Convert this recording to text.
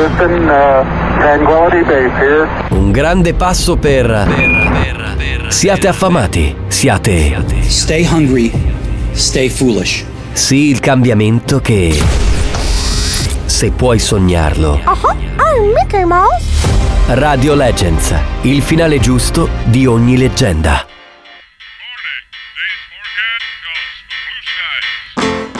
Houston, Tranquility Base here. Un grande passo per... Siate affamati, siate... Stay hungry, stay foolish. Sì, il cambiamento che... Se puoi sognarlo. I'm Mickey Mouse. Radio Legends, il finale giusto di ogni leggenda.